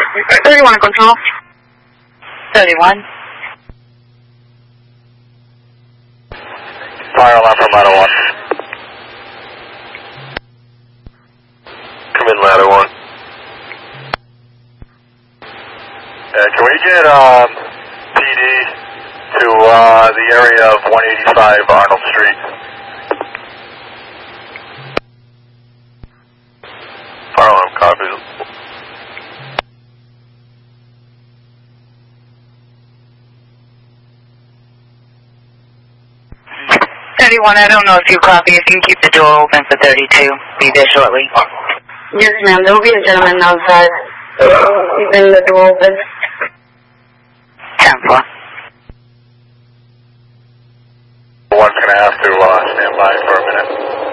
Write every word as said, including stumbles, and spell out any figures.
thirty-one control. thirty-one. Fire alarm from ladder one. Come in ladder one. Uh, can we get um, P D to uh, the area of one eighty-five Arnold Street? Fire alarm copies. thirty-one, I don't know if you copy. If you keep the door open for thirty-two, be there shortly. Yes, ma'am. There will be a gentleman outside. Keeping the door open. ten four. One's going to have to uh, stand by for a minute.